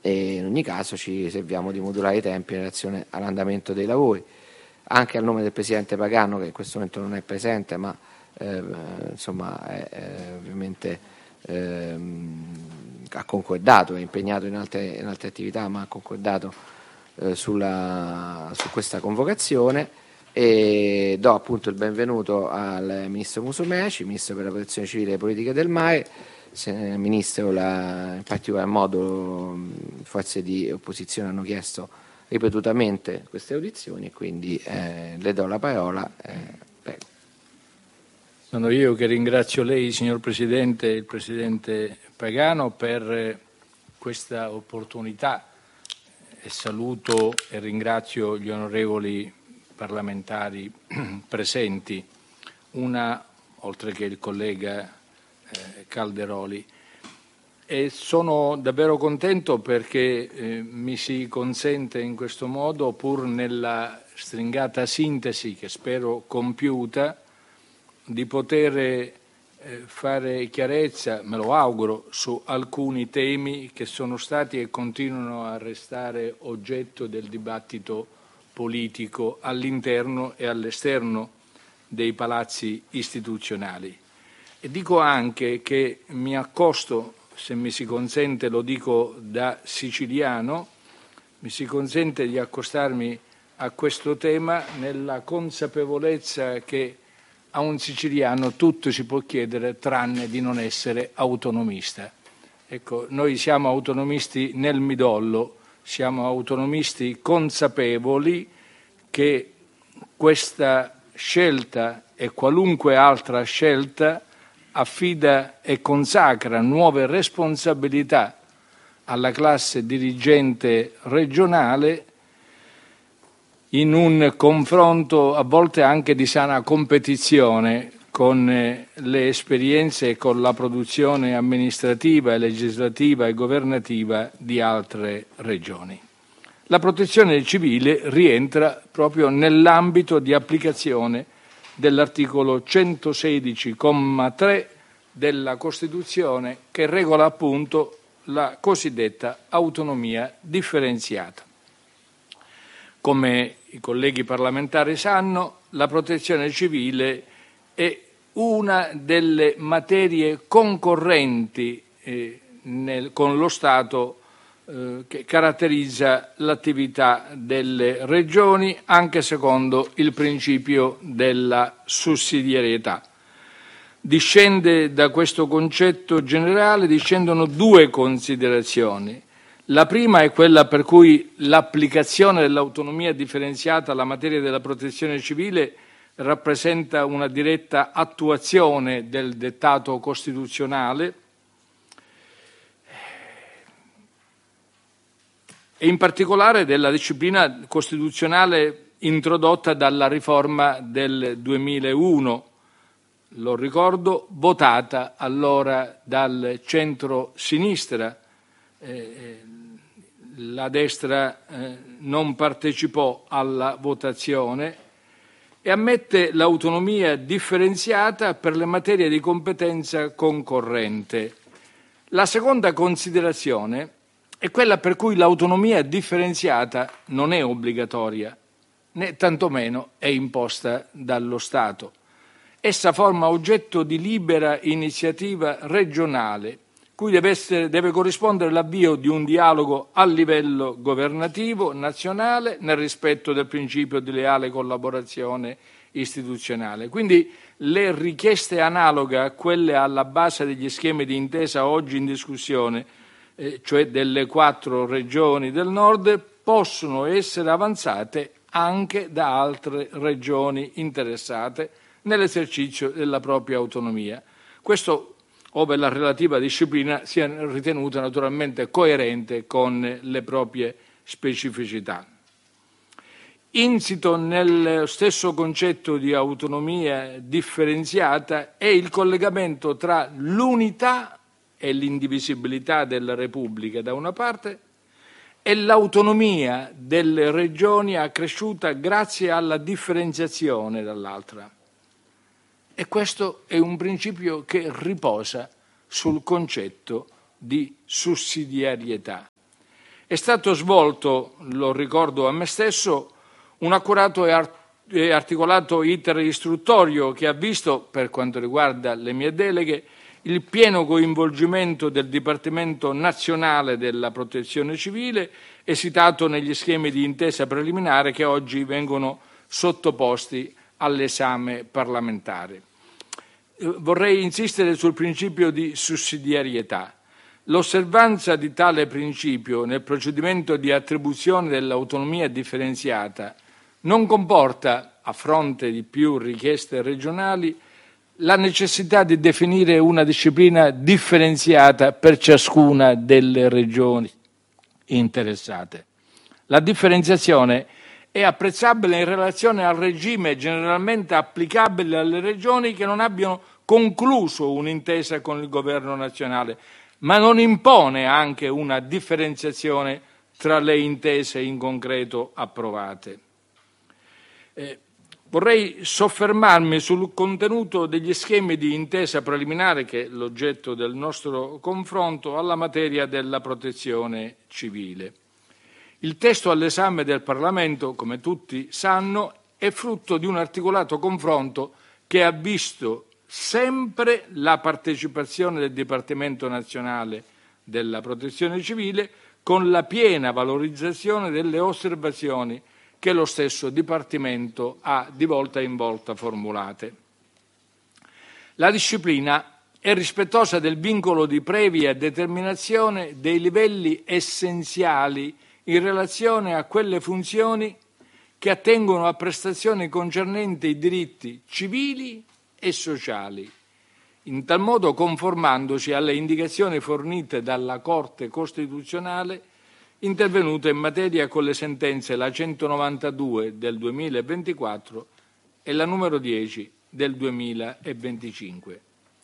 e in ogni caso ci serviamo di modulare i tempi in relazione all'andamento dei lavori. Anche al nome del Presidente Pagano, che in questo momento non è presente, ma insomma è ovviamente ha concordato, è impegnato in altre attività, ma ha concordato su questa convocazione, e do appunto il benvenuto al Ministro Musumeci, Ministro per la Protezione Civile e le Politiche del Mare. Ministro, in particolar modo forze di opposizione hanno chiesto ripetutamente queste audizioni, quindi le do la parola. Prego. Sono io che ringrazio lei, signor Presidente, e il Presidente Pagano per questa opportunità, e saluto e ringrazio gli onorevoli parlamentari presenti, oltre che il collega Calderoli. E sono davvero contento perché mi si consente in questo modo, pur nella stringata sintesi che spero compiuta, di poter fare chiarezza, me lo auguro, su alcuni temi che sono stati e continuano a restare oggetto del dibattito politico all'interno e all'esterno dei palazzi istituzionali. E dico anche che mi accosto, se mi si consente, lo dico da siciliano, mi si consente di accostarmi a questo tema nella consapevolezza che a un siciliano tutto si può chiedere tranne di non essere autonomista. Ecco, noi siamo autonomisti nel midollo, siamo autonomisti consapevoli che questa scelta e qualunque altra scelta affida e consacra nuove responsabilità alla classe dirigente regionale in un confronto a volte anche di sana competizione con le esperienze e con la produzione amministrativa, legislativa e governativa di altre regioni. La protezione civile rientra proprio nell'ambito di applicazione dell'articolo 116,3 della Costituzione, che regola appunto la cosiddetta autonomia differenziata. Come i colleghi parlamentari sanno, la protezione civile è una delle materie concorrenti con lo Stato che caratterizza l'attività delle regioni, anche secondo il principio della sussidiarietà. Discende da questo concetto generale, discendono due considerazioni. La prima è quella per cui l'applicazione dell'autonomia differenziata alla materia della protezione civile rappresenta una diretta attuazione del dettato costituzionale e in particolare della disciplina costituzionale introdotta dalla riforma del 2001, lo ricordo, votata allora dal centro-sinistra. La destra non partecipò alla votazione e ammette l'autonomia differenziata per le materie di competenza concorrente. La seconda considerazione è quella per cui l'autonomia differenziata non è obbligatoria, né tantomeno è imposta dallo Stato. Essa forma oggetto di libera iniziativa regionale, cui deve corrispondere l'avvio di un dialogo a livello governativo nazionale nel rispetto del principio di leale collaborazione istituzionale. Quindi le richieste analoghe a quelle alla base degli schemi di intesa oggi in discussione, cioè delle 4 regioni del nord, possono essere avanzate anche da altre regioni interessate nell'esercizio della propria autonomia. Questo ove la relativa disciplina sia ritenuta naturalmente coerente con le proprie specificità. Insito nel stesso concetto di autonomia differenziata è il collegamento tra l'unità e l'indivisibilità della Repubblica da una parte e l'autonomia delle regioni accresciuta grazie alla differenziazione dall'altra. E questo è un principio che riposa sul concetto di sussidiarietà. È stato svolto, lo ricordo a me stesso, un accurato e articolato iter istruttorio che ha visto, per quanto riguarda le mie deleghe, il pieno coinvolgimento del Dipartimento Nazionale della Protezione Civile, esitato negli schemi di intesa preliminare che oggi vengono sottoposti all'esame parlamentare. Vorrei insistere sul principio di sussidiarietà. L'osservanza di tale principio nel procedimento di attribuzione dell'autonomia differenziata non comporta, a fronte di più richieste regionali, la necessità di definire una disciplina differenziata per ciascuna delle regioni interessate. La differenziazione è apprezzabile in relazione al regime generalmente applicabile alle regioni che non abbiano concluso un'intesa con il governo nazionale, ma non impone anche una differenziazione tra le intese in concreto approvate. Vorrei soffermarmi sul contenuto degli schemi di intesa preliminare, che è l'oggetto del nostro confronto, alla materia della protezione civile. Il testo all'esame del Parlamento, come tutti sanno, è frutto di un articolato confronto che ha visto sempre la partecipazione del Dipartimento Nazionale della Protezione Civile, con la piena valorizzazione delle osservazioni che lo stesso Dipartimento ha di volta in volta formulate. La disciplina è rispettosa del vincolo di previa determinazione dei livelli essenziali in relazione a quelle funzioni che attengono a prestazioni concernenti i diritti civili e sociali, in tal modo conformandosi alle indicazioni fornite dalla Corte Costituzionale intervenuta in materia con le sentenze la 192 del 2024 e la numero 10 del 2025.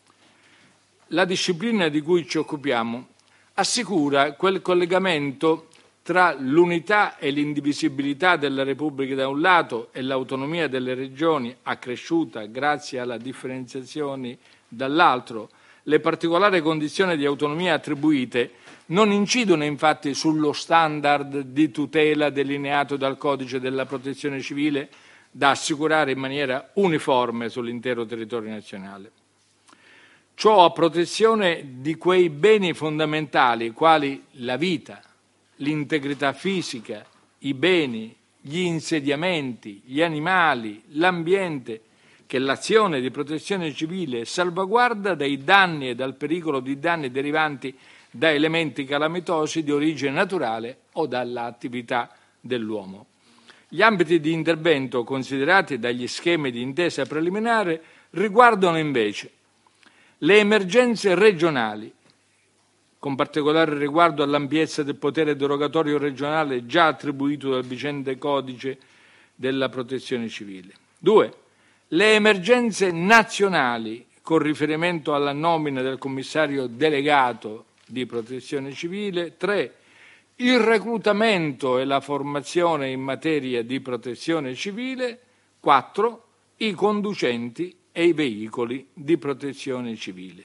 La disciplina di cui ci occupiamo assicura quel collegamento tra l'unità e l'indivisibilità della Repubblica da un lato e l'autonomia delle regioni accresciuta grazie alla differenziazione dall'altro. Le particolari condizioni di autonomia attribuite non incidono infatti sullo standard di tutela delineato dal Codice della Protezione Civile da assicurare in maniera uniforme sull'intero territorio nazionale. Ciò a protezione di quei beni fondamentali quali la vita, l'integrità fisica, i beni, gli insediamenti, gli animali, l'ambiente, che l'azione di protezione civile salvaguarda dai danni e dal pericolo di danni derivanti da elementi calamitosi di origine naturale o dall'attività dell'uomo. Gli ambiti di intervento considerati dagli schemi di intesa preliminare riguardano invece le emergenze regionali, con particolare riguardo all'ampiezza del potere derogatorio regionale già attribuito dal vigente Codice della Protezione Civile. 2. Le emergenze nazionali con riferimento alla nomina del commissario delegato di Protezione Civile. 3. Il reclutamento e la formazione in materia di Protezione Civile. 4. I conducenti e i veicoli di Protezione Civile.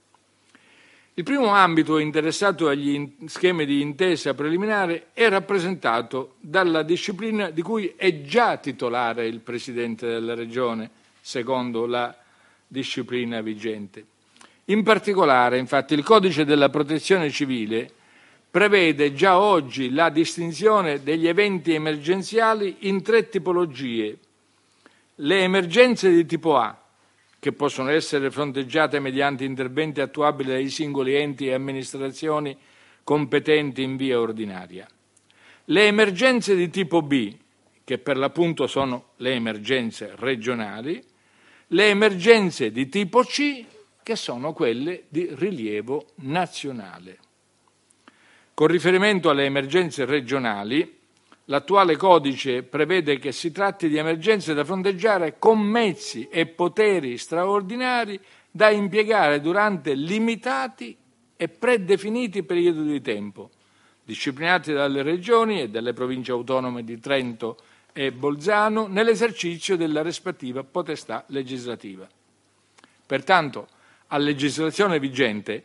Il primo ambito interessato agli schemi di intesa preliminare è rappresentato dalla disciplina di cui è già titolare il Presidente della Regione, secondo la disciplina vigente. In particolare, infatti, il Codice della Protezione Civile prevede già oggi la distinzione degli eventi emergenziali in 3 tipologie. Le emergenze di tipo A, che possono essere fronteggiate mediante interventi attuabili dai singoli enti e amministrazioni competenti in via ordinaria. Le emergenze di tipo B, che per l'appunto sono le emergenze regionali, le emergenze di tipo C, che sono quelle di rilievo nazionale. Con riferimento alle emergenze regionali, l'attuale codice prevede che si tratti di emergenze da fronteggiare con mezzi e poteri straordinari da impiegare durante limitati e predefiniti periodi di tempo, disciplinati dalle regioni e dalle province autonome di Trento e Bolzano nell'esercizio della rispettiva potestà legislativa. Pertanto, a legislazione vigente,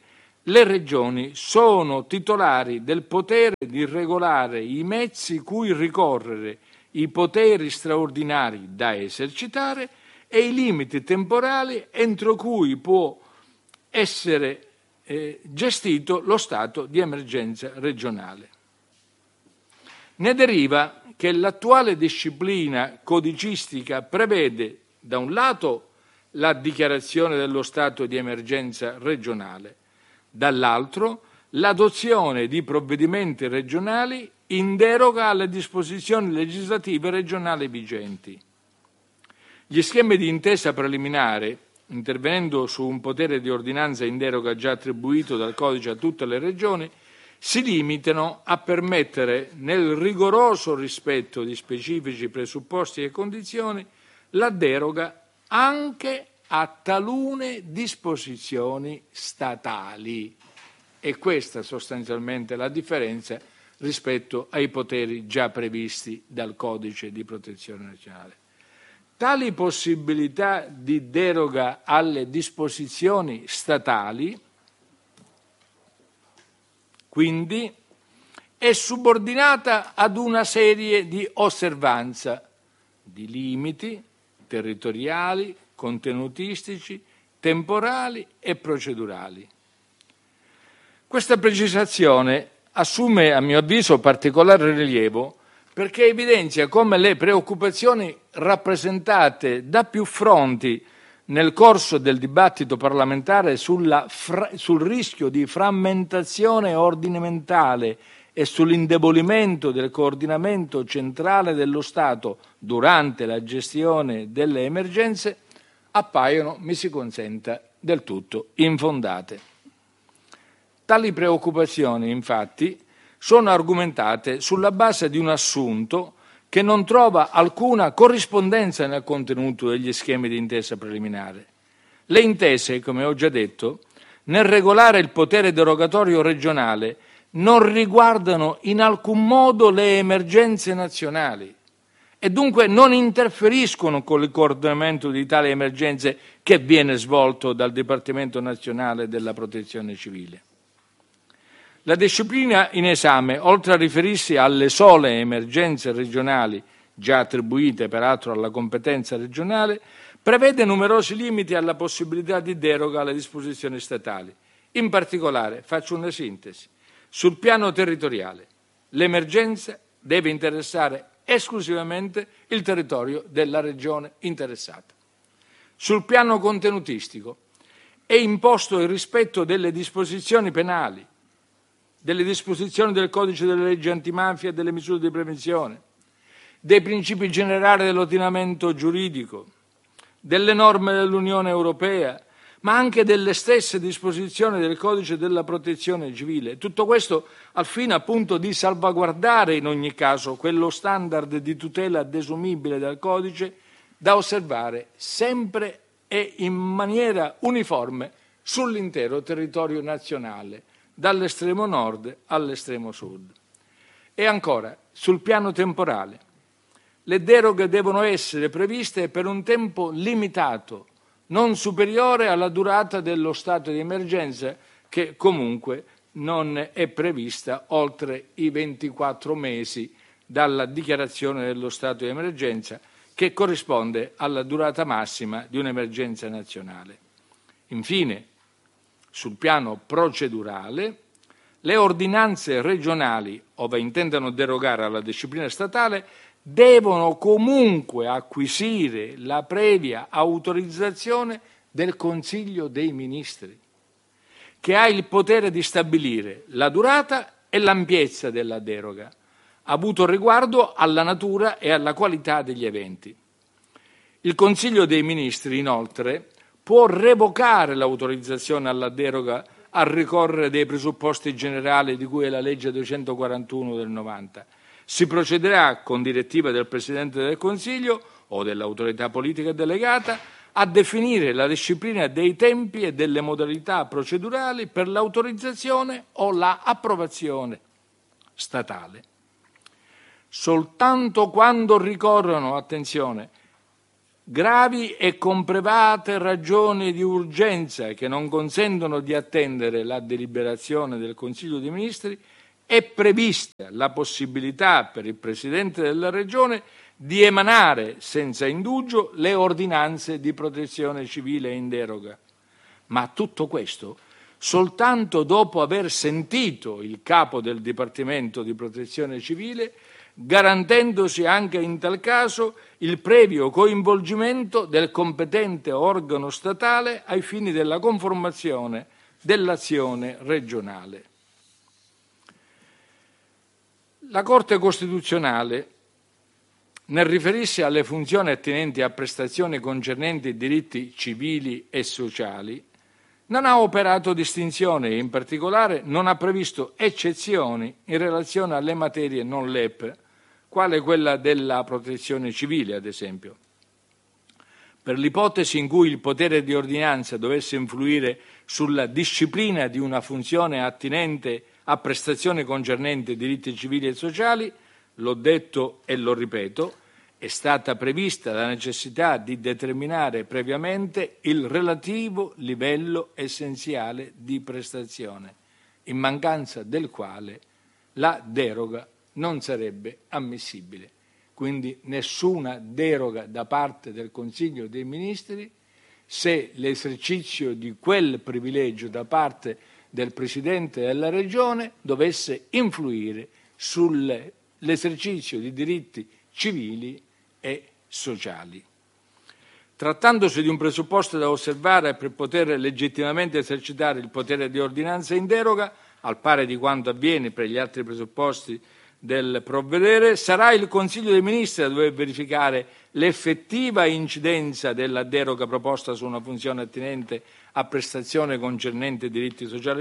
le regioni sono titolari del potere di regolare i mezzi cui ricorrere, i poteri straordinari da esercitare e i limiti temporali entro cui può essere gestito lo stato di emergenza regionale. Ne deriva che l'attuale disciplina codicistica prevede, da un lato, la dichiarazione dello stato di emergenza regionale, dall'altro l'adozione di provvedimenti regionali in deroga alle disposizioni legislative regionali vigenti. Gli schemi di intesa preliminare, intervenendo su un potere di ordinanza in deroga già attribuito dal Codice a tutte le regioni, si limitano a permettere, nel rigoroso rispetto di specifici presupposti e condizioni, la deroga anche a talune disposizioni statali. E questa sostanzialmente la differenza rispetto ai poteri già previsti dal Codice di protezione nazionale. Tali possibilità di deroga alle disposizioni statali, quindi, è subordinata ad una serie di osservanza, di limiti territoriali, contenutistici, temporali e procedurali. Questa precisazione assume, a mio avviso, particolare rilievo perché evidenzia come le preoccupazioni rappresentate da più fronti nel corso del dibattito parlamentare sul rischio di frammentazione ordinamentale e sull'indebolimento del coordinamento centrale dello Stato durante la gestione delle emergenze appaiono, mi si consenta, del tutto infondate. Tali preoccupazioni, infatti, sono argomentate sulla base di un assunto che non trova alcuna corrispondenza nel contenuto degli schemi di intesa preliminare. Le intese, come ho già detto, nel regolare il potere derogatorio regionale non riguardano in alcun modo le emergenze nazionali e dunque non interferiscono con il coordinamento di tali emergenze che viene svolto dal Dipartimento Nazionale della Protezione Civile. La disciplina in esame, oltre a riferirsi alle sole emergenze regionali, già attribuite peraltro alla competenza regionale, prevede numerosi limiti alla possibilità di deroga alle disposizioni statali. In particolare, faccio una sintesi, sul piano territoriale, l'emergenza deve interessare esclusivamente il territorio della regione interessata. Sul piano contenutistico è imposto il rispetto delle disposizioni penali, delle disposizioni del Codice delle leggi antimafia e delle misure di prevenzione, dei principi generali dell'ordinamento giuridico, delle norme dell'Unione Europea, ma anche delle stesse disposizioni del Codice della Protezione Civile. Tutto questo al fine appunto di salvaguardare in ogni caso quello standard di tutela desumibile dal Codice da osservare sempre e in maniera uniforme sull'intero territorio nazionale, dall'estremo nord all'estremo sud. E ancora, sul piano temporale, le deroghe devono essere previste per un tempo limitato, non superiore alla durata dello stato di emergenza, che comunque non è prevista oltre i 24 mesi dalla dichiarazione dello stato di emergenza, che corrisponde alla durata massima di un'emergenza nazionale. Infine, sul piano procedurale, le ordinanze regionali, ove intendano derogare alla disciplina statale, devono comunque acquisire la previa autorizzazione del Consiglio dei Ministri, che ha il potere di stabilire la durata e l'ampiezza della deroga, avuto riguardo alla natura e alla qualità degli eventi. Il Consiglio dei Ministri, inoltre, può revocare l'autorizzazione alla deroga a ricorrere dei presupposti generali di cui è la legge 241 del 90. Si procederà con direttiva del Presidente del Consiglio o dell'autorità politica delegata a definire la disciplina dei tempi e delle modalità procedurali per l'autorizzazione o la approvazione statale. Soltanto quando ricorrono, attenzione, gravi e comprovate ragioni di urgenza che non consentono di attendere la deliberazione del Consiglio dei Ministri, è prevista la possibilità per il Presidente della Regione di emanare senza indugio le ordinanze di protezione civile in deroga. Ma tutto questo soltanto dopo aver sentito il capo del Dipartimento di Protezione Civile, garantendosi anche in tal caso il previo coinvolgimento del competente organo statale ai fini della conformazione dell'azione regionale. La Corte Costituzionale, nel riferirsi alle funzioni attinenti a prestazioni concernenti diritti civili e sociali, non ha operato distinzione e in particolare non ha previsto eccezioni in relazione alle materie non LEP, quale quella della protezione civile, ad esempio. Per l'ipotesi in cui il potere di ordinanza dovesse influire sulla disciplina di una funzione attinente a prestazioni concernenti diritti civili e sociali, l'ho detto e lo ripeto, è stata prevista la necessità di determinare previamente il relativo livello essenziale di prestazione, in mancanza del quale la deroga non sarebbe ammissibile. Quindi nessuna deroga da parte del Consiglio dei Ministri se l'esercizio di quel privilegio da parte del Presidente della Regione dovesse influire sull'esercizio di diritti civili e sociali. Trattandosi di un presupposto da osservare per poter legittimamente esercitare il potere di ordinanza in deroga, al pari di quanto avviene per gli altri presupposti del provvedere, sarà il Consiglio dei Ministri a dover verificare l'effettiva incidenza della deroga proposta su una funzione attinente a prestazione concernente diritti sociali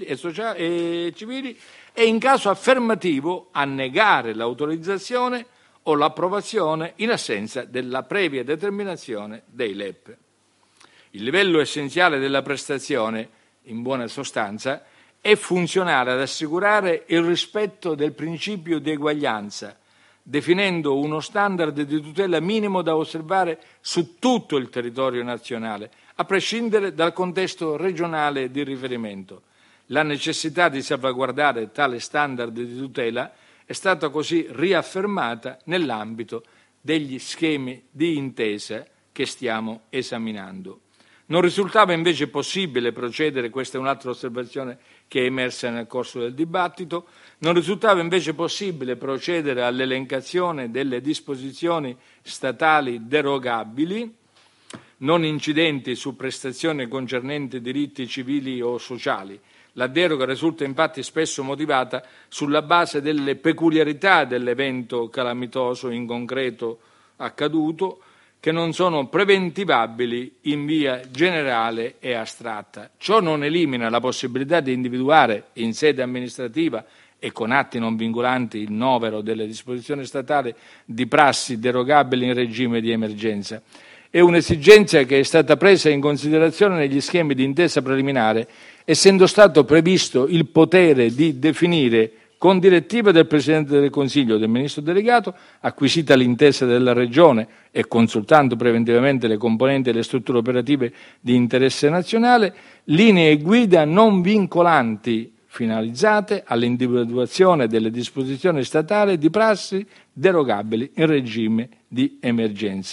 e civili e in caso affermativo a negare l'autorizzazione o l'approvazione in assenza della previa determinazione dei LEP. Il livello essenziale della prestazione, in buona sostanza, è funzionale ad assicurare il rispetto del principio di eguaglianza, definendo uno standard di tutela minimo da osservare su tutto il territorio nazionale, a prescindere dal contesto regionale di riferimento. La necessità di salvaguardare tale standard di tutela è stata così riaffermata nell'ambito degli schemi di intesa che stiamo esaminando. Non risultava invece possibile procedere, questa è un'altra osservazione che è emersa nel corso del dibattito, non risultava invece possibile procedere all'elencazione delle disposizioni statali derogabili, non incidenti su prestazioni concernenti diritti civili o sociali. La deroga risulta infatti spesso motivata sulla base delle peculiarità dell'evento calamitoso in concreto accaduto, che non sono preventivabili in via generale e astratta. Ciò non elimina la possibilità di individuare in sede amministrativa e con atti non vincolanti il novero delle disposizioni statali di prassi derogabili in regime di emergenza. È un'esigenza che è stata presa in considerazione negli schemi di intesa preliminare, essendo stato previsto il potere di definire con direttiva del Presidente del Consiglio o del Ministro delegato, acquisita l'intesa della Regione e consultando preventivamente le componenti e le strutture operative di interesse nazionale, linee guida non vincolanti finalizzate all'individuazione delle disposizioni statali di prassi derogabili in regime di emergenza.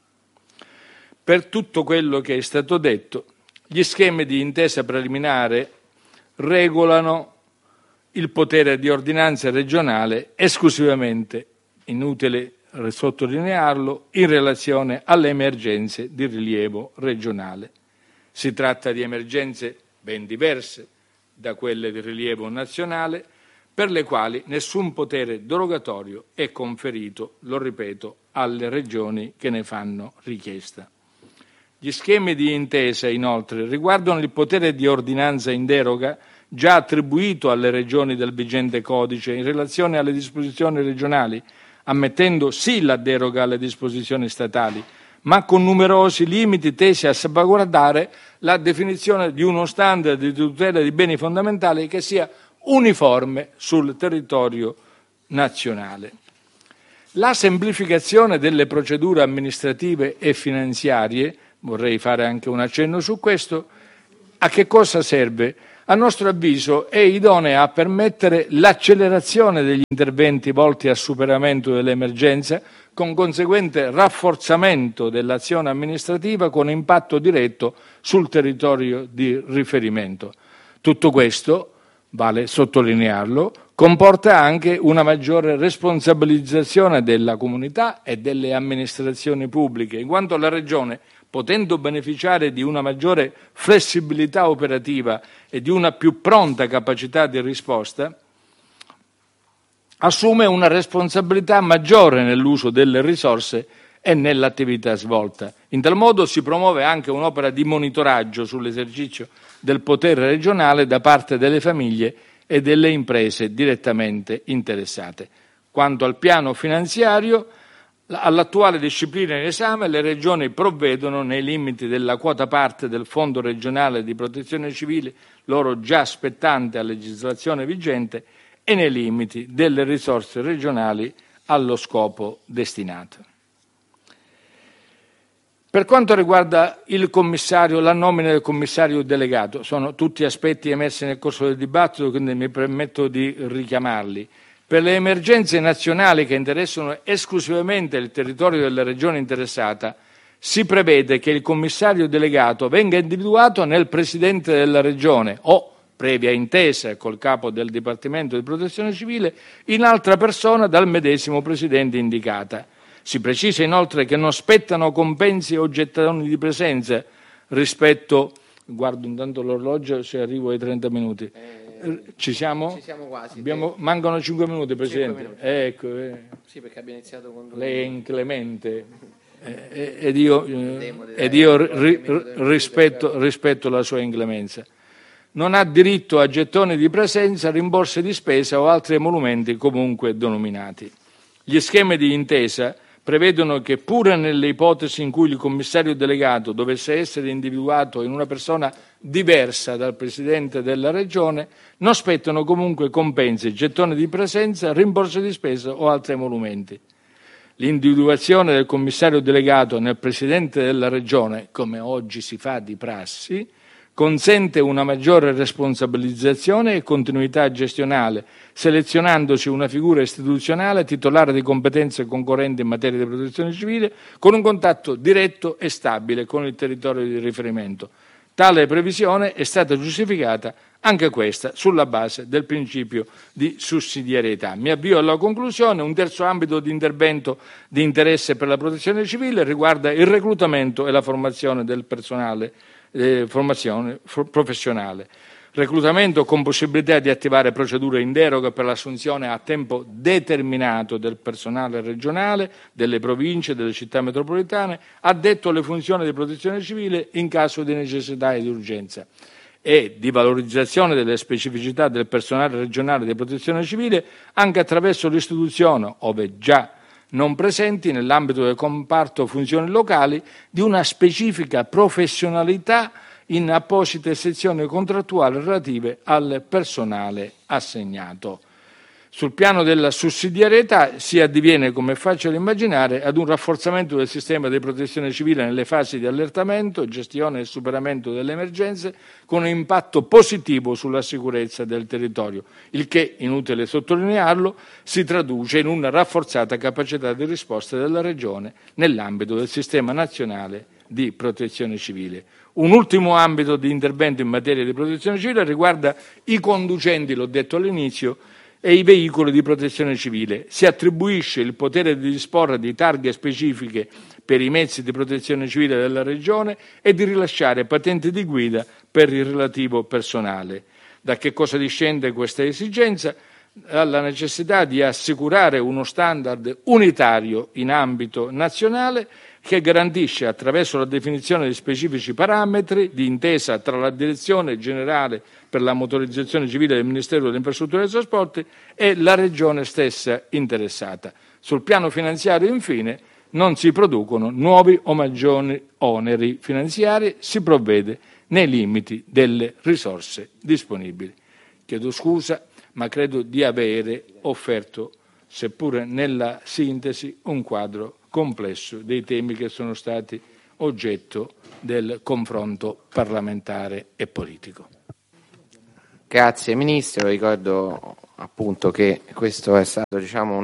Per tutto quello che è stato detto, gli schemi di intesa preliminare regolano il potere di ordinanza regionale esclusivamente, inutile sottolinearlo, in relazione alle emergenze di rilievo regionale. Si tratta di emergenze ben diverse da quelle di rilievo nazionale, per le quali nessun potere derogatorio è conferito, lo ripeto, alle regioni che ne fanno richiesta. Gli schemi di intesa, inoltre, riguardano il potere di ordinanza in deroga già attribuito alle regioni del vigente codice in relazione alle disposizioni regionali, ammettendo sì la deroga alle disposizioni statali, ma con numerosi limiti tesi a salvaguardare la definizione di uno standard di tutela di beni fondamentali che sia uniforme sul territorio nazionale. La semplificazione delle procedure amministrative e finanziarie, vorrei fare anche un accenno su questo, a che cosa serve? A nostro avviso è idonea a permettere l'accelerazione degli interventi volti al superamento dell'emergenza, con conseguente rafforzamento dell'azione amministrativa con impatto diretto sul territorio di riferimento. Tutto questo, vale sottolinearlo, comporta anche una maggiore responsabilizzazione della comunità e delle amministrazioni pubbliche, in quanto la Regione, potendo beneficiare di una maggiore flessibilità operativa e di una più pronta capacità di risposta, assume una responsabilità maggiore nell'uso delle risorse e nell'attività svolta. In tal modo si promuove anche un'opera di monitoraggio sull'esercizio del potere regionale da parte delle famiglie e delle imprese direttamente interessate. Quanto al piano finanziario, all'attuale disciplina in esame le Regioni provvedono nei limiti della quota parte del Fondo regionale di protezione civile, loro già spettante a legislazione vigente, e nei limiti delle risorse regionali allo scopo destinate. Per quanto riguarda il commissario, la nomina del commissario delegato, sono tutti aspetti emersi nel corso del dibattito, quindi mi permetto di richiamarli. Per le emergenze nazionali che interessano esclusivamente il territorio della regione interessata, si prevede che il commissario delegato venga individuato nel presidente della regione o, previa intesa col capo del Dipartimento di Protezione Civile, in altra persona dal medesimo presidente indicata. Si precisa inoltre che non spettano compensi o gettoni di presenza rispetto... Guardo intanto l'orologio se arrivo ai 30 minuti. Ci siamo? Ci siamo quasi. Mancano 5 minuti, Presidente. 5 minuti. Ecco. Sì, perché abbiamo iniziato con... Lei è inclemente ed io rispetto la sua inclemenza. Non ha diritto a gettoni di presenza, rimborsi di spesa o altri emolumenti comunque denominati. Gli schemi di intesa prevedono che pure nelle ipotesi in cui il commissario delegato dovesse essere individuato in una persona diversa dal Presidente della Regione, non spettano comunque compensi, gettoni di presenza, rimborsi di spesa o altri emolumenti. L'individuazione del commissario delegato nel Presidente della Regione, come oggi si fa di prassi, consente una maggiore responsabilizzazione e continuità gestionale, selezionandosi una figura istituzionale titolare di competenze concorrenti in materia di protezione civile, con un contatto diretto e stabile con il territorio di riferimento. Tale previsione è stata giustificata anche questa sulla base del principio di sussidiarietà. Mi avvio alla conclusione. Un terzo ambito di intervento di interesse per la protezione civile riguarda il reclutamento e la formazione del personale formazione professionale. Reclutamento con possibilità di attivare procedure in deroga per l'assunzione a tempo determinato del personale regionale, delle province, delle città metropolitane, addetto alle funzioni di protezione civile in caso di necessità e di urgenza, e di valorizzazione delle specificità del personale regionale di protezione civile anche attraverso l'istituzione, ove già non presenti nell'ambito del comparto funzioni locali, di una specifica professionalità in apposite sezioni contrattuali relative al personale assegnato. Sul piano della sussidiarietà si addiviene, come è facile immaginare, ad un rafforzamento del sistema di protezione civile nelle fasi di allertamento, gestione e superamento delle emergenze, con un impatto positivo sulla sicurezza del territorio, il che, inutile sottolinearlo, si traduce in una rafforzata capacità di risposta della Regione nell'ambito del sistema nazionale di protezione civile. Un ultimo ambito di intervento in materia di protezione civile riguarda i conducenti, l'ho detto all'inizio, e i veicoli di protezione civile. Si attribuisce il potere di disporre di targhe specifiche per i mezzi di protezione civile della Regione e di rilasciare patenti di guida per il relativo personale. Da che cosa discende questa esigenza? Dalla necessità di assicurare uno standard unitario in ambito nazionale che garantisce, attraverso la definizione di specifici parametri di intesa tra la Direzione Generale per la Motorizzazione Civile del Ministero delle Infrastrutture e dei Trasporti e la Regione stessa interessata. Sul piano finanziario, infine, non si producono nuovi o maggiori oneri finanziari, si provvede nei limiti delle risorse disponibili. Chiedo scusa, ma credo di avere offerto seppure nella sintesi, un quadro complesso dei temi che sono stati oggetto del confronto parlamentare e politico. Grazie Ministro, ricordo appunto che questo è stato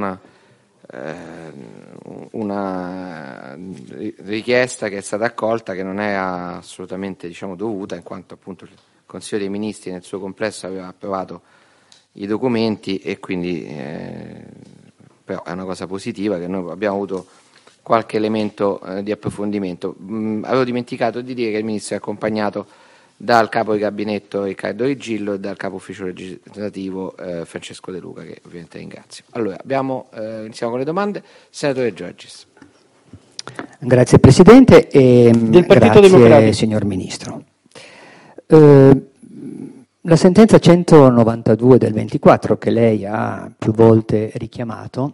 una richiesta che è stata accolta, che non era assolutamente dovuta, in quanto appunto il Consiglio dei Ministri nel suo complesso aveva approvato i documenti e quindi però è una cosa positiva che noi abbiamo avuto qualche elemento di approfondimento. Avevo dimenticato di dire che il Ministro è accompagnato dal capo di gabinetto Riccardo Rigillo e dal capo ufficio legislativo Francesco De Luca, che ovviamente ringrazio. Allora, iniziamo con le domande. Senatore Giorgis. Grazie Presidente e del Partito grazie Democratico. Signor Ministro. La sentenza 192 del 24, che lei ha più volte richiamato,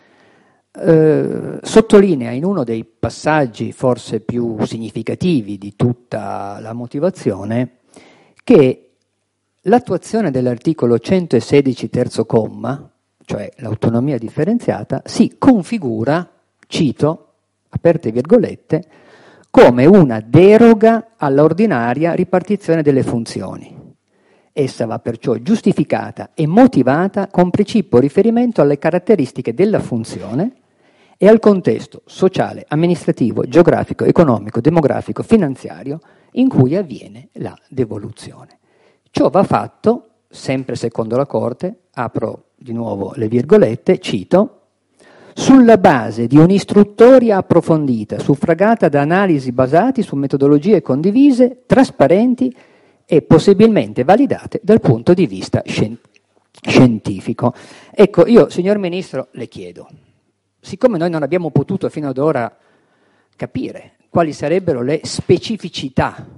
sottolinea in uno dei passaggi forse più significativi di tutta la motivazione che l'attuazione dell'articolo 116 terzo comma, cioè l'autonomia differenziata, si configura, cito, aperte virgolette, come una deroga all'ordinaria ripartizione delle funzioni. Essa va perciò giustificata e motivata con precipuo riferimento alle caratteristiche della funzione e al contesto sociale, amministrativo, geografico, economico, demografico, finanziario in cui avviene la devoluzione. Ciò va fatto, sempre secondo la Corte, apro di nuovo le virgolette, cito, sulla base di un'istruttoria approfondita, suffragata da analisi basate su metodologie condivise, trasparenti e possibilmente validate dal punto di vista scientifico. Ecco, io, signor Ministro, le chiedo, siccome noi non abbiamo potuto fino ad ora capire quali sarebbero le specificità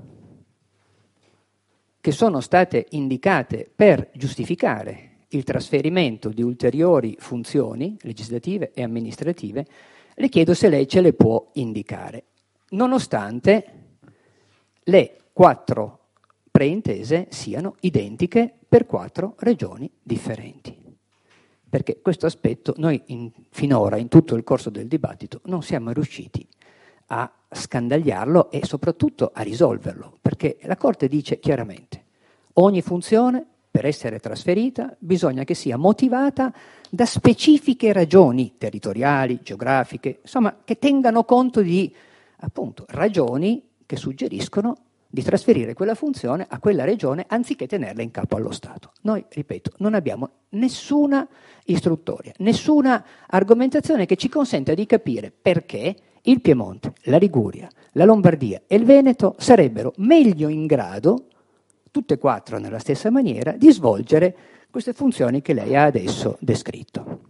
che sono state indicate per giustificare il trasferimento di ulteriori funzioni legislative e amministrative, le chiedo se lei ce le può indicare, nonostante le 4 preintese siano identiche per 4 regioni differenti. Perché questo aspetto noi finora, in tutto il corso del dibattito, non siamo riusciti a scandagliarlo e soprattutto a risolverlo, perché la Corte dice chiaramente ogni funzione per essere trasferita bisogna che sia motivata da specifiche ragioni territoriali, geografiche, insomma che tengano conto di appunto ragioni che suggeriscono di trasferire quella funzione a quella regione anziché tenerla in capo allo Stato. Noi, ripeto, non abbiamo nessuna istruttoria, nessuna argomentazione che ci consenta di capire perché il Piemonte, la Liguria, la Lombardia e il Veneto sarebbero meglio in grado, tutte e 4 nella stessa maniera, di svolgere queste funzioni che lei ha adesso descritto.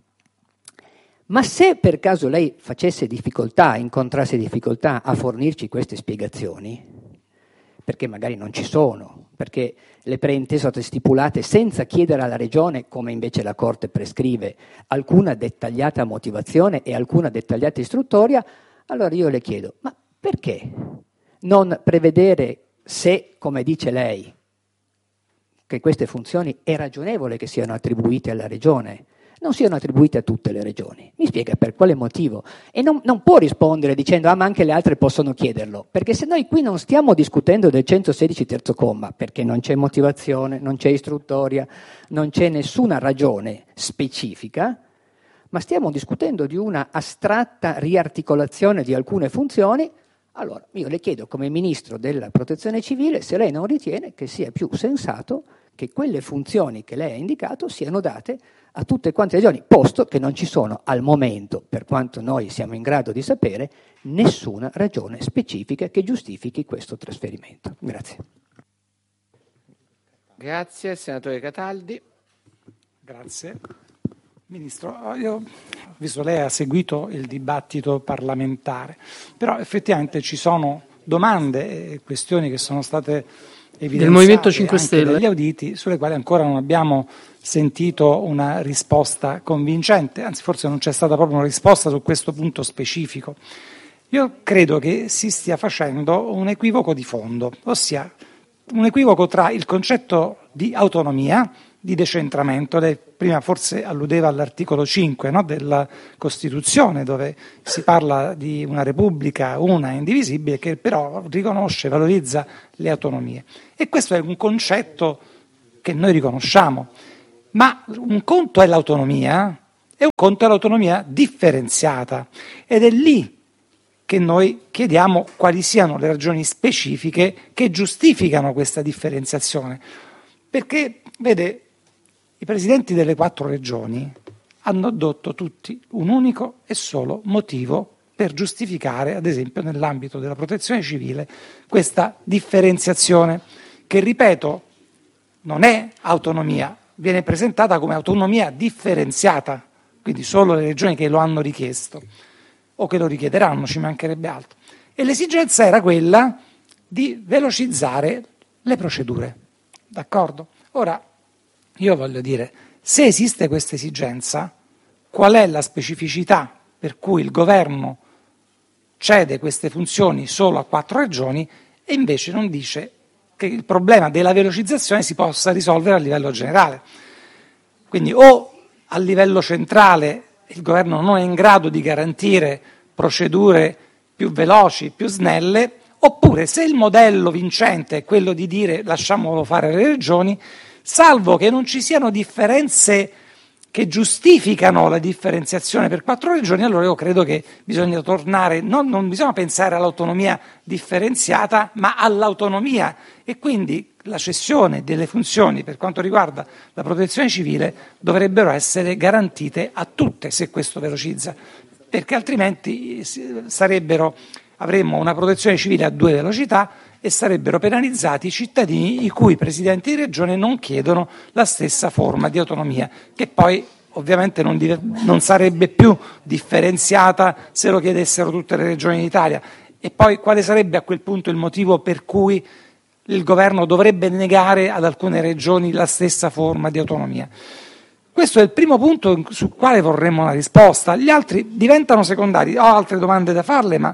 Ma se per caso lei incontrasse difficoltà a fornirci queste spiegazioni, perché magari non ci sono, perché le preintese sono state stipulate senza chiedere alla Regione, come invece la Corte prescrive, alcuna dettagliata motivazione e alcuna dettagliata istruttoria, allora io le chiedo, ma perché non prevedere, se, come dice lei, che queste funzioni è ragionevole che siano attribuite alla Regione, non siano attribuite a tutte le regioni? Mi spiega per quale motivo? E non può rispondere dicendo ma anche le altre possono chiederlo, perché se noi qui non stiamo discutendo del 116 terzo comma, perché non c'è motivazione, non c'è istruttoria, non c'è nessuna ragione specifica, ma stiamo discutendo di una astratta riarticolazione di alcune funzioni, allora io le chiedo come Ministro della Protezione Civile se lei non ritiene che sia più sensato che quelle funzioni che lei ha indicato siano date a tutte quante le regioni, posto che non ci sono al momento, per quanto noi siamo in grado di sapere, nessuna ragione specifica che giustifichi questo trasferimento. Grazie. Grazie, senatore Cataldi. Grazie. Ministro, io ho visto lei ha seguito il dibattito parlamentare, però effettivamente ci sono domande e questioni che sono state evidenziate del Movimento 5 anche Stelle dagli auditi, sulle quali ancora non abbiamo sentito una risposta convincente, anzi forse non c'è stata proprio una risposta su questo punto specifico. Io credo che si stia facendo un equivoco di fondo, ossia un equivoco tra il concetto di autonomia, di decentramento. Lei prima forse alludeva all'articolo 5, no, della Costituzione, dove si parla di una repubblica una e indivisibile che però riconosce e valorizza le autonomie. E questo è un concetto che noi riconosciamo, ma un conto è l'autonomia e un conto è l'autonomia differenziata, ed è lì che noi chiediamo quali siano le ragioni specifiche che giustificano questa differenziazione. Perché, vede, i presidenti delle 4 regioni hanno addotto tutti un unico e solo motivo per giustificare, ad esempio nell'ambito della protezione civile, questa differenziazione, che, ripeto, non è autonomia, viene presentata come autonomia differenziata, quindi solo le regioni che lo hanno richiesto o che lo richiederanno, ci mancherebbe altro. E l'esigenza era quella di velocizzare le procedure, d'accordo? Ora, io voglio dire, se esiste questa esigenza, qual è la specificità per cui il governo cede queste funzioni solo a 4 regioni e invece non dice che il problema della velocizzazione si possa risolvere a livello generale? Quindi o a livello centrale il governo non è in grado di garantire procedure più veloci, più snelle, oppure se il modello vincente è quello di dire lasciamolo fare alle regioni, salvo che non ci siano differenze che giustificano la differenziazione per 4 regioni, allora io credo che bisogna tornare, non bisogna pensare all'autonomia differenziata, ma all'autonomia, e quindi la cessione delle funzioni per quanto riguarda la protezione civile dovrebbero essere garantite a tutte, se questo velocizza, perché altrimenti avremmo una protezione civile a 2 velocità e sarebbero penalizzati i cittadini i cui presidenti di regione non chiedono la stessa forma di autonomia, che poi ovviamente non sarebbe più differenziata se lo chiedessero tutte le regioni d'Italia. E poi quale sarebbe a quel punto il motivo per cui il governo dovrebbe negare ad alcune regioni la stessa forma di autonomia? Questo è il primo punto sul quale vorremmo una risposta. Gli altri diventano secondari. Ho altre domande da farle, ma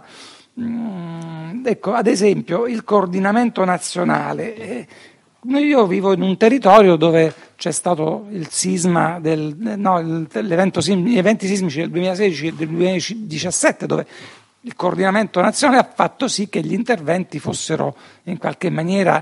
ecco, ad esempio il coordinamento nazionale. Io vivo in un territorio dove c'è stato il sisma gli eventi sismici del 2016 e del 2017, dove il coordinamento nazionale ha fatto sì che gli interventi fossero in qualche maniera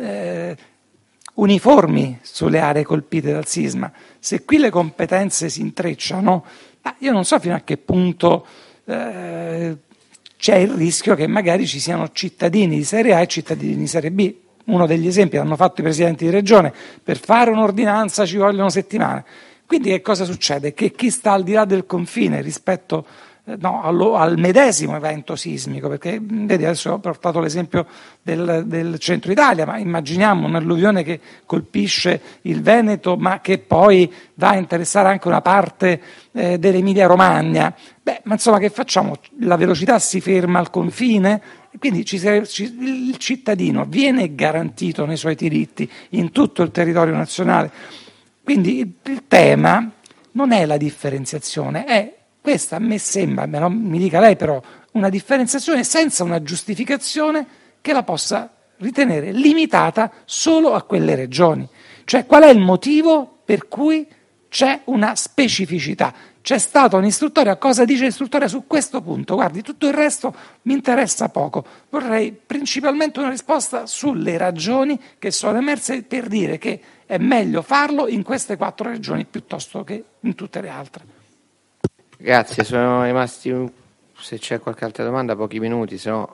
uniformi sulle aree colpite dal sisma. Se qui le competenze si intrecciano, io non so fino a che punto c'è il rischio che magari ci siano cittadini di serie A e cittadini di serie B. Uno degli esempi l'hanno fatto i presidenti di regione: per fare un'ordinanza ci vogliono settimane. Quindi che cosa succede? Che chi sta al di là del confine rispetto al medesimo evento sismico, perché vedi, adesso ho portato l'esempio del centro Italia, ma immaginiamo un'alluvione che colpisce il Veneto ma che poi va a interessare anche una parte dell'Emilia Romagna. Ma insomma, che facciamo? La velocità si ferma al confine? Quindi il cittadino viene garantito nei suoi diritti in tutto il territorio nazionale. Quindi il tema non è la differenziazione, è questa, a me sembra, mi dica lei però, una differenziazione senza una giustificazione che la possa ritenere limitata solo a quelle regioni. Cioè, qual è il motivo per cui c'è una specificità? C'è stata un'istruttoria, cosa dice l'istruttoria su questo punto? Guardi, tutto il resto mi interessa poco. Vorrei principalmente una risposta sulle ragioni che sono emerse per dire che è meglio farlo in queste 4 regioni piuttosto che in tutte le altre. Grazie, sono rimasti, se c'è qualche altra domanda, pochi minuti, se no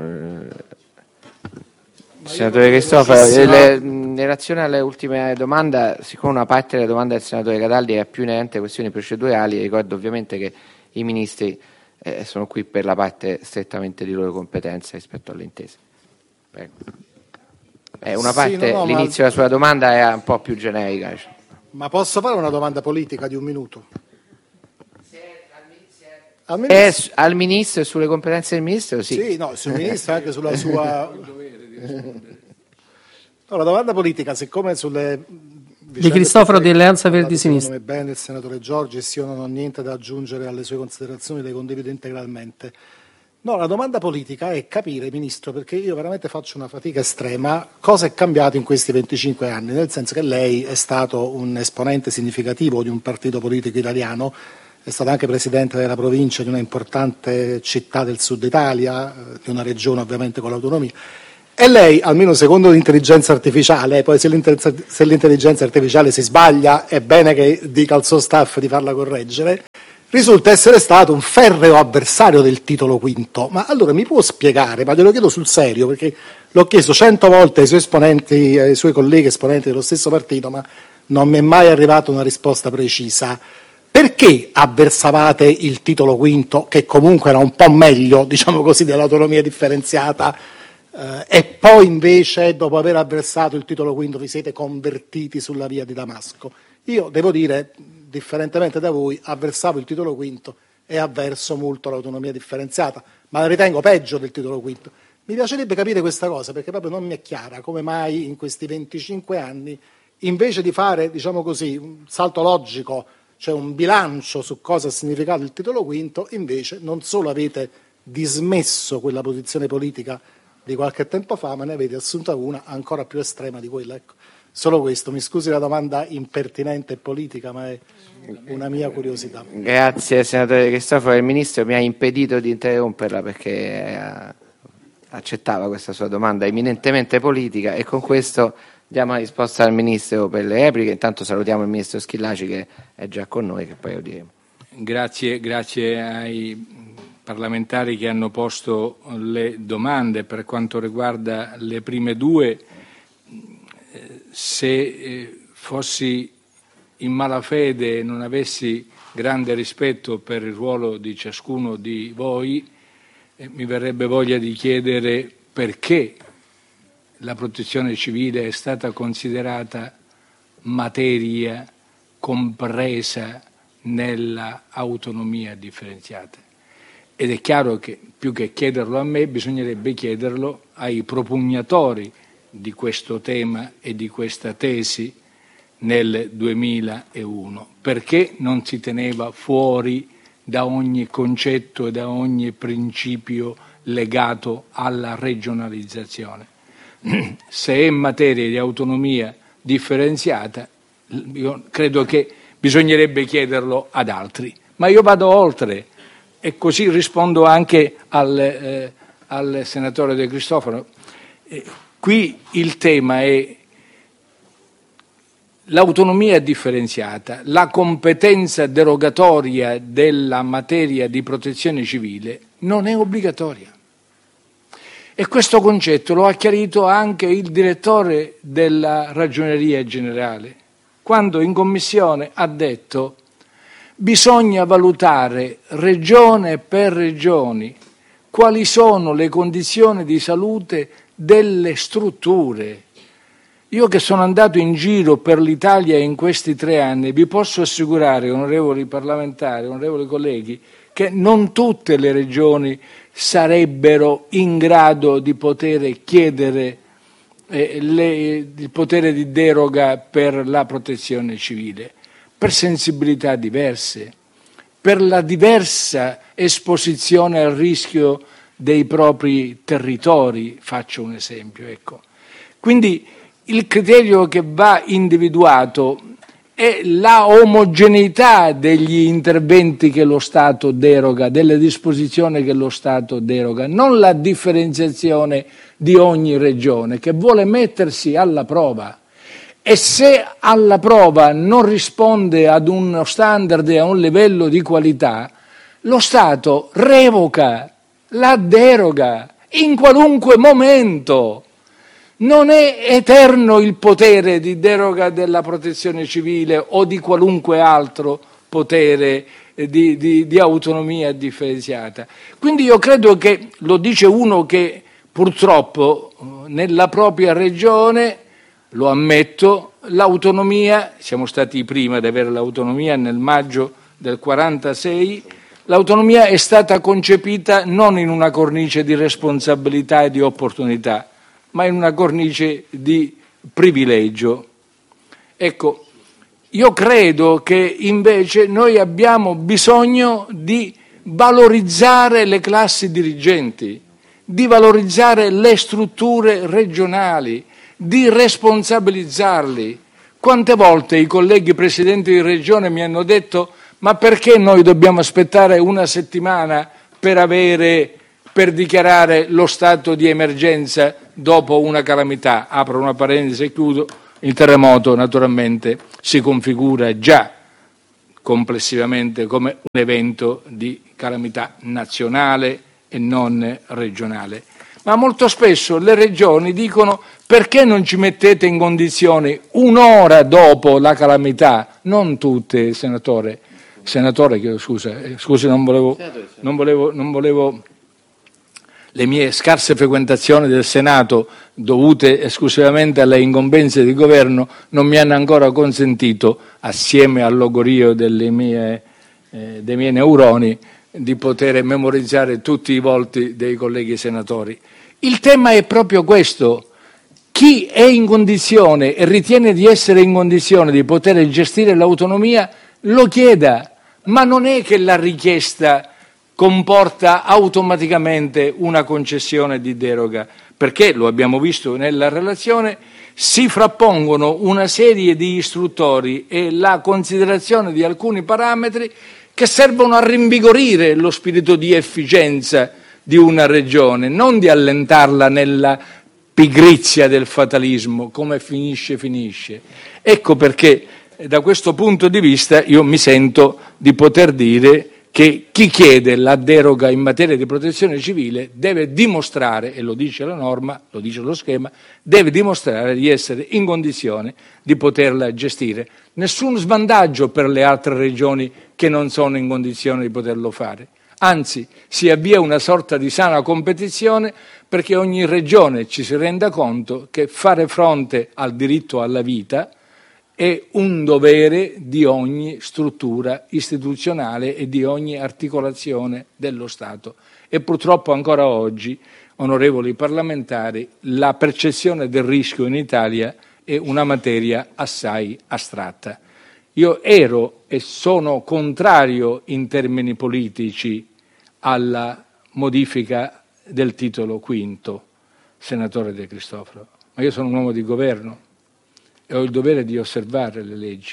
senatore Cristofaro, in relazione alle ultime domande, siccome una parte delle domande del senatore Cataldi è più inerente a questioni procedurali, ricordo ovviamente che i ministri sono qui per la parte strettamente di loro competenza rispetto alle intese. Prego. Una parte, l'inizio della sua domanda è un po' più generica. Ma posso fare una domanda politica di 1 minuto? Al ministro e sulle competenze del ministro, sì. Sì, no, sul ministro anche sulla sua... No, la domanda politica, siccome sulle... Di Cristoforo di Alleanza Verdi Sinistra. Come bene il senatore Giorgi, se io non ho niente da aggiungere alle sue considerazioni, le condivido integralmente. No, la domanda politica è capire, Ministro, perché io veramente faccio una fatica estrema, cosa è cambiato in questi 25 anni, nel senso che lei è stato un esponente significativo di un partito politico italiano, è stato anche presidente della provincia di una importante città del sud Italia, di una regione ovviamente con l'autonomia, e lei, almeno secondo l'intelligenza artificiale, poi se l'intelligenza artificiale si sbaglia è bene che dica al suo staff di farla correggere, risulta essere stato un ferreo avversario del titolo quinto. Ma allora mi può spiegare, ma glielo chiedo sul serio, perché l'ho chiesto 100 volte ai suoi esponenti, ai suoi colleghi esponenti dello stesso partito, ma non mi è mai arrivata una risposta precisa. Perché avversavate il titolo quinto, che comunque era un po' meglio, diciamo così, dell'autonomia differenziata, e poi invece, dopo aver avversato il titolo quinto, vi siete convertiti sulla via di Damasco? Io devo dire, differentemente da voi, avversavo il titolo quinto e avverso molto l'autonomia differenziata, ma la ritengo peggio del titolo quinto. Mi piacerebbe capire questa cosa, perché proprio non mi è chiara come mai in questi 25 anni, invece di fare, diciamo così, un salto logico, cioè un bilancio su cosa ha significato il titolo quinto, invece non solo avete dismesso quella posizione politica di qualche tempo fa, ma ne avete assunta una ancora più estrema di quella. Ecco. Solo questo, mi scusi la domanda impertinente e politica, ma è una mia curiosità. Grazie senatore Cristoforo, il Ministro mi ha impedito di interromperla perché accettava questa sua domanda eminentemente politica, e con questo diamo la risposta al Ministro per le repliche. Intanto salutiamo il Ministro Schillaci che è già con noi, che poi udiremo. Grazie ai parlamentari che hanno posto le domande. Per quanto riguarda le prime due, se fossi in malafede e non avessi grande rispetto per il ruolo di ciascuno di voi, mi verrebbe voglia di chiedere perché la protezione civile è stata considerata materia compresa nella autonomia differenziata. Ed è chiaro che più che chiederlo a me bisognerebbe chiederlo ai propugnatori di questo tema e di questa tesi nel 2001. Perché non si teneva fuori da ogni concetto e da ogni principio legato alla regionalizzazione? Se è materia di autonomia differenziata, io credo che bisognerebbe chiederlo ad altri. Ma io vado oltre e così rispondo anche al senatore De Cristofaro. Qui il tema è l'autonomia differenziata, la competenza derogatoria della materia di protezione civile non è obbligatoria. E questo concetto lo ha chiarito anche il direttore della Ragioneria Generale, quando in Commissione ha detto: bisogna valutare regione per regione quali sono le condizioni di salute delle strutture. Io che sono andato in giro per l'Italia in questi 3 anni, vi posso assicurare, onorevoli parlamentari, onorevoli colleghi, che non tutte le regioni sarebbero in grado di poter chiedere il potere di deroga per la protezione civile, per sensibilità diverse, per la diversa esposizione al rischio dei propri territori, faccio un esempio. Ecco. Quindi il criterio che va individuato è la omogeneità degli interventi che lo Stato deroga, delle disposizioni che lo Stato deroga, non la differenziazione di ogni regione che vuole mettersi alla prova. E se alla prova non risponde ad uno standard e a un livello di qualità, lo Stato revoca la deroga in qualunque momento. Non è eterno il potere di deroga della protezione civile o di qualunque altro potere di autonomia differenziata. Quindi io credo che, lo dice uno che purtroppo nella propria regione, lo ammetto, l'autonomia, siamo stati i primi ad avere l'autonomia nel maggio del 1946, l'autonomia è stata concepita non in una cornice di responsabilità e di opportunità, ma in una cornice di privilegio. Ecco, io credo che invece noi abbiamo bisogno di valorizzare le classi dirigenti, di valorizzare le strutture regionali, di responsabilizzarli. Quante volte i colleghi presidenti di regione mi hanno detto: ma perché noi dobbiamo aspettare una settimana per dichiarare lo stato di emergenza dopo una calamità? Apro una parentesi e chiudo. Il terremoto naturalmente si configura già complessivamente come un evento di calamità nazionale e non regionale. Ma molto spesso le regioni dicono: perché non ci mettete in condizioni un'ora dopo la calamità? Non tutte, senatore, chiedo scusa, non volevo le mie scarse frequentazioni del Senato, dovute esclusivamente alle incombenze di governo, non mi hanno ancora consentito, assieme al logorio dei miei neuroni, di poter memorizzare tutti i volti dei colleghi senatori. Il tema è proprio questo: chi è in condizione e ritiene di essere in condizione di poter gestire l'autonomia lo chieda, ma non è che la richiesta comporta automaticamente una concessione di deroga, perché, lo abbiamo visto nella relazione, si frappongono una serie di istruttori e la considerazione di alcuni parametri che servono a rinvigorire lo spirito di efficienza di una regione, non di allentarla nella pigrizia del fatalismo, come finisce. Ecco perché da questo punto di vista io mi sento di poter dire che chi chiede la deroga in materia di protezione civile deve dimostrare, e lo dice la norma, lo dice lo schema, deve dimostrare di essere in condizione di poterla gestire. Nessun svantaggio per le altre regioni che non sono in condizione di poterlo fare. Anzi, si avvia una sorta di sana competizione, perché ogni regione ci si renda conto che fare fronte al diritto alla vita è un dovere di ogni struttura istituzionale e di ogni articolazione dello Stato. E purtroppo ancora oggi, onorevoli parlamentari, la percezione del rischio in Italia è una materia assai astratta. Io ero e sono contrario in termini politici alla modifica del titolo quinto, senatore De Cristofaro, ma io sono un uomo di governo e ho il dovere di osservare le leggi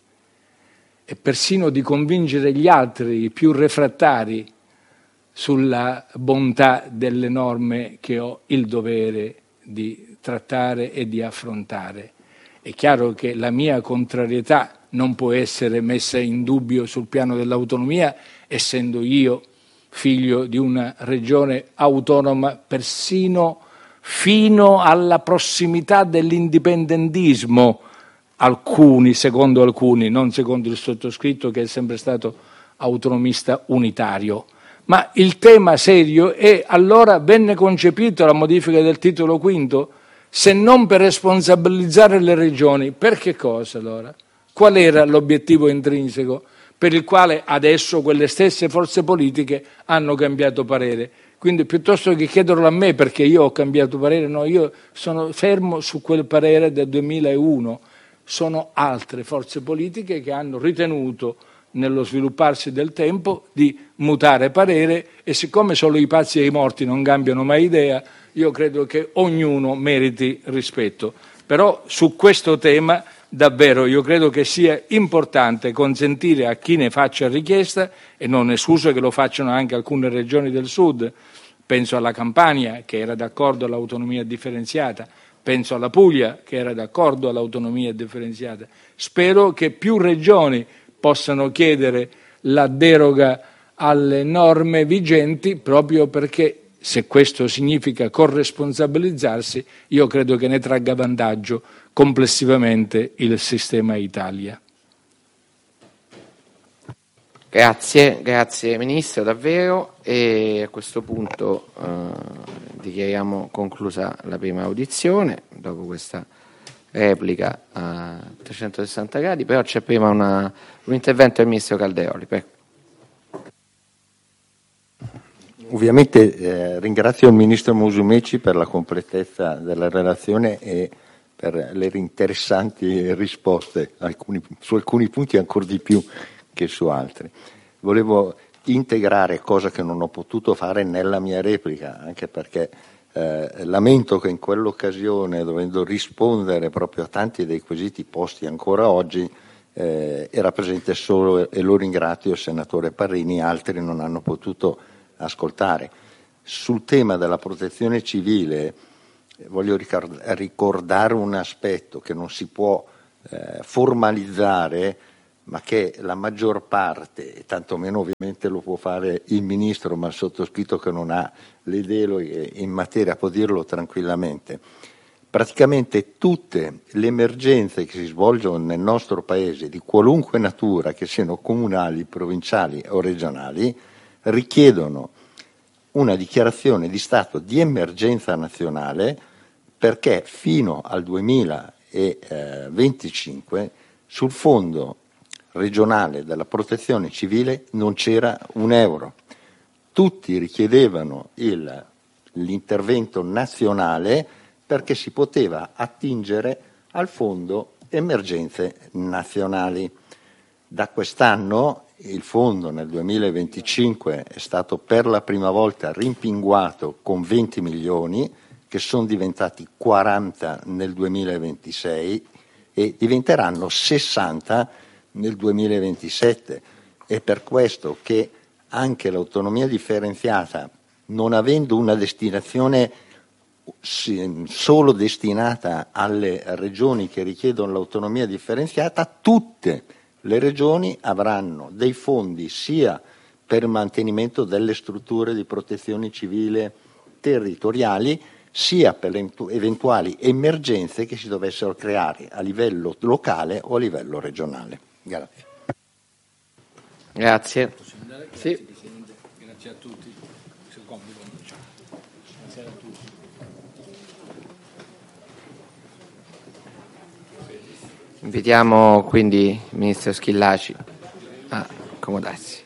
e persino di convincere gli altri, i più refrattari, sulla bontà delle norme che ho il dovere di trattare e di affrontare. È chiaro che la mia contrarietà non può essere messa in dubbio sul piano dell'autonomia, essendo io figlio di una regione autonoma persino fino alla prossimità dell'indipendentismo, secondo alcuni, non secondo il sottoscritto che è sempre stato autonomista unitario. Ma il tema serio è: allora venne concepita la modifica del titolo quinto, se non per responsabilizzare le regioni, per che cosa allora? Qual era l'obiettivo intrinseco per il quale adesso quelle stesse forze politiche hanno cambiato parere? Quindi piuttosto che chiederlo a me perché io ho cambiato parere, no, io sono fermo su quel parere del 2001. Sono altre forze politiche che hanno ritenuto, nello svilupparsi del tempo, di mutare parere, e siccome solo i pazzi e i morti non cambiano mai idea, io credo che ognuno meriti rispetto. Però su questo tema davvero io credo che sia importante consentire a chi ne faccia richiesta, e non è escluso che lo facciano anche alcune regioni del sud, penso alla Campania che era d'accordo all'autonomia differenziata, penso alla Puglia che era d'accordo all'autonomia differenziata. Spero che più regioni possano chiedere la deroga alle norme vigenti, proprio perché, se questo significa corresponsabilizzarsi, io credo che ne tragga vantaggio complessivamente il sistema Italia. Grazie Ministro, davvero. E a questo punto dichiariamo conclusa la prima audizione, dopo questa replica a 360 gradi, però c'è prima un intervento del Ministro Calderoli. Prego. Ovviamente ringrazio il Ministro Musumeci per la completezza della relazione e per le interessanti risposte, su alcuni punti ancora di più che su altri. Volevo integrare, cosa che non ho potuto fare nella mia replica, anche perché lamento che in quell'occasione, dovendo rispondere proprio a tanti dei quesiti posti ancora oggi, era presente solo, e lo ringrazio, il senatore Parrini, altri non hanno potuto ascoltare. Sul tema della protezione civile voglio ricordare un aspetto che non si può formalizzare, ma che la maggior parte, e tantomeno ovviamente lo può fare il Ministro, ma il sottoscritto che non ha le deleghe in materia può dirlo tranquillamente. Praticamente tutte le emergenze che si svolgono nel nostro Paese, di qualunque natura, che siano comunali, provinciali o regionali, richiedono una dichiarazione di stato di emergenza nazionale, perché fino al 2025 sul fondo regionale della protezione civile non c'era un euro. Tutti richiedevano l'intervento nazionale perché si poteva attingere al fondo emergenze nazionali. Da quest'anno il fondo nel 2025 è stato per la prima volta rimpinguato con 20 milioni, che sono diventati 40 nel 2026 e diventeranno 60 nel 2027. È per questo che anche l'autonomia differenziata, non avendo una destinazione solo destinata alle regioni che richiedono l'autonomia differenziata, tutte le regioni avranno dei fondi sia per il mantenimento delle strutture di protezione civile territoriali, sia per le eventuali emergenze che si dovessero creare a livello locale o a livello regionale. Grazie. Grazie. Sì. Grazie a tutti. Grazie a tutti. Invitiamo quindi il Ministro Schillaci a accomodarsi.